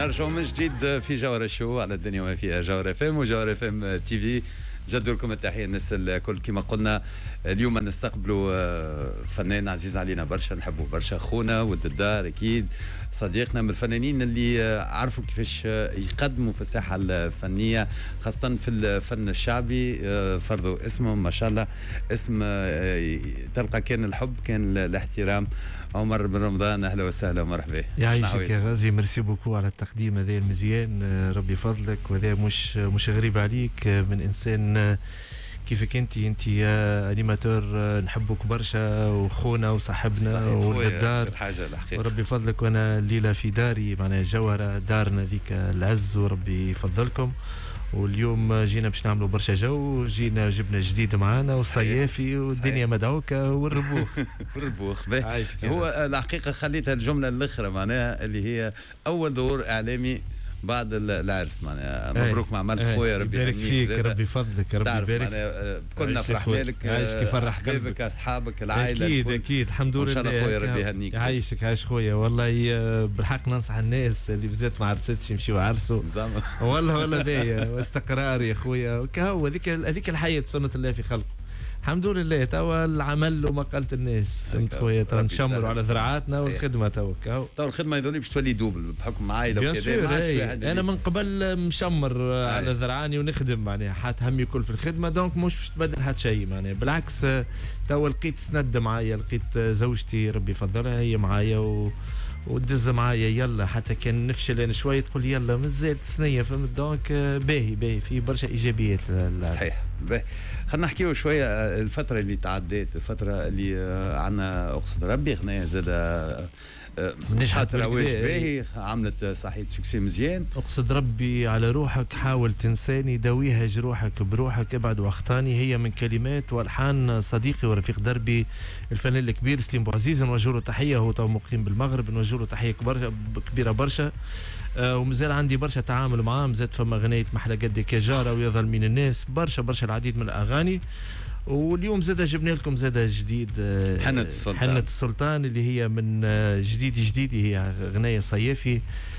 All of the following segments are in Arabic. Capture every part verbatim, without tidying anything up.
نرجعوا من جديد في جوهر الشو على الدنيا وما فيها، جوهر اف ام وجوهر اف ام تي في. جد لكم التحيه الناس الكل. كما قلنا اليوم نستقبلوا فنان عزيز علينا برشا، نحبه برشا، خونا ولد الدار اكيد، صديقنا من الفنانين اللي عرفوا كيفاش يقدموا في الساحه الفنيه خاصه في الفن الشعبي، فرضوا اسمهم ما شاء الله، اسم تلقى كان الحب كان الاحترام. عمر بن رمضان، اهلا وسهلا مرحبا. يعيشك يا غازي، ميرسي بوكو على التقديم هذا المزيان، ربي فضلك، وهذا مش مش غريب عليك من انسان كيفك انت انت انيماتور نحبك برشا وخونا وصاحبنا ولد الدار، وربي فضلك. وانا الليله في داري معناها جوهره دارنا ذيك العز، وربي يفضلكم. واليوم جينا باش نعملوا برشا جو، جينا جبنا جديد معانا والصيافي والدنيا مدعوكه والربوخ والربوخ. هو الحقيقه خليتها الجمله الاخرى معناها اللي هي اول ظهور اعلامي بعد العرس، معناها مبروك ما عملت خويا، ربي يبارك فيك، ربي فضلك، ربي يبارك. كلنا فرحنا لك، عايش كيف فرح قلبك، اصحابك، العائله اكيد اكيد الحمد لله. ان شاء الله خويا ربي يهنيك. عايشك عايش خويا، والله بالحق ننصح الناس اللي بالذات ما عرستش يمشيوا عرسوا والله والله دايا واستقرار يا خويا، وكهو هذيك هذيك الحياه سنه الله في خلقه. الحمد لله توا العمل وما قالت الناس، فهمت خويا، ترى نشمروا على ذراعاتنا والخدمه توا كهو. توا الخدمه يظل باش تولي دوبل بحكم عائله وكذا. انا من قبل مشمر على ذراعاني ونخدم معناها، حات همي كل في الخدمه، دونك مش باش تبدل حتى شيء معناها، بالعكس توا لقيت سند معايا، لقيت زوجتي ربي يفضلها هي معايا و ودز معايا، يلا حتى كان نفشل انا شويه تقول يلا مازال ثنيه، فهمت؟ دونك باهي باهي في برشا ايجابيات. صحيح. باهي خلينا نحكيو شويه الفتره اللي تعدات، الفتره اللي عندنا اقصد ربي غنايه زاد نجحت رواج باهي، عملت صحيح سكسي مزيان. اقصد ربي على روحك، حاول تنساني، داويها جروحك بروحك، ابعد واخطاني، هي من كلمات والحان صديقي ورفيق دربي الفنان الكبير سليم بوعزيز، نوجه له تحيه، هو تو مقيم بالمغرب، نوجه له تحيه كبيره برشا. آه ومازال عندي برشا تعامل معاه، مازال فما غنية محلى قدك يا جاره ويظل من الناس، برشا برشا العديد من الاغاني. واليوم زاد جبنا لكم زاد جديد حنة السلطان. حنة السلطان اللي هي من جديد جديد، هي غناية صيافي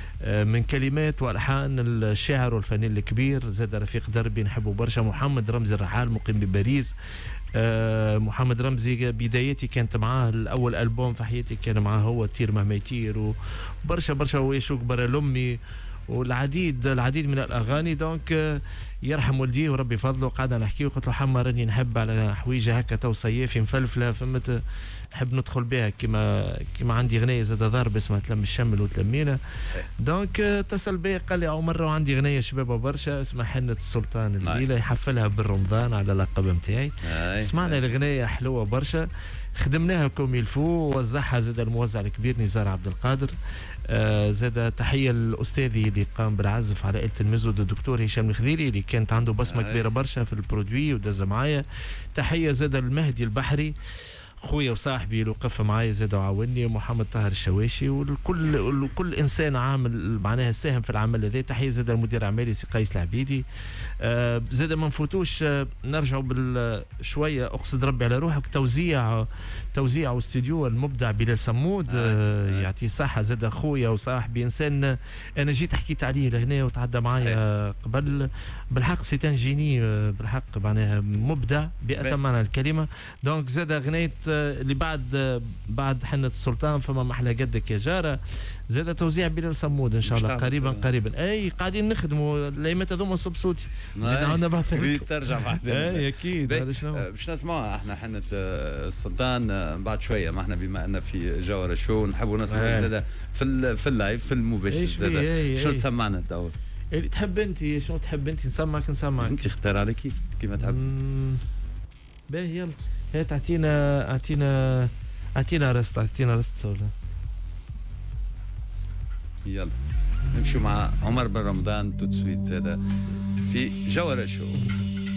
من كلمات والحان الشاعر والفنان الكبير زاد رفيق دربي نحبه برشا، محمد رمزي الرحال مقيم بباريس. أه محمد رمزي بدايتي كانت معاه، الاول البوم في حياتي كان معاه هو طير مهما يطير، وبرشا برشا ويشوك برا لامي، والعديد العديد من الاغاني. دونك يرحم والديه وربي فضله. قعدنا نحكي وقلت له حما راني نحب على حويجه هكا تو صيافي مفلفله، فهمت؟ نحب ندخل بها كما كما عندي غنيه زاد ضارب اسمها تلم الشمل وتلمينا. دونك اتصل بي قال لي مره وعندي غنيه شبابه برشا اسمها حنة السلطان الليله، يحفلها بالرمضان على اللقب نتاعي. سمعنا الغنيه حلوه برشا، خدمناها كوم يلفو، وزعها زاد الموزع الكبير نزار عبد القادر. آه زاد تحيه للاستاذي اللي قام بالعزف على آلة المزود الدكتور هشام الخذيري اللي كانت عنده بصمه آه. كبيره برشا في البرودوي ودز معايا. تحيه زاد المهدي البحري خويا وصاحبي اللي وقف معايا زاد وعاوني، ومحمد طاهر الشواشي، والكل كل انسان عامل معناها ساهم في العمل هذا. تحيه زاد المدير اعمالي سي قيس العبيدي. آه زاد ما نفوتوش آه نرجعوا بالشويه اقصد ربي على روحك، توزيع توزيع واستديو المبدع بلال صمود آه آه يعطيه الصحه، زاد اخويا وصاحبي، انسان انا جيت حكيت عليه لهنا وتعدى معايا قبل، بالحق سيتان جيني آه بالحق معناها مبدع بأتم معنى الكلمه. دونك زاد غنيت اللي بعد بعد حنة السلطان فما محلى قدك يا جاره، زاد توزيع بلال صمود ان شاء الله قريبا قريبا. اي قاعدين نخدموا الايامات هذوما صب صوتي زيد عندنا بعث ترجع بعد. اي اكيد باش نسمعوا احنا حنة السلطان بعد شويه، ما احنا بما ان في جوهر الشو نحبوا نسمعوا زاد في في اللايف في المباشر زاد. شو تسمعنا الدور اللي تحب انت؟ شنو تحب انت نسمعك نسمعك انت اختار على كيف كيما تحب. باهي يلا هات اعطينا اعطينا اعطينا رست اعطينا رست ولا يلا نمشي مع عمر بن رمضان توت سويت زاده في جوهر الشو.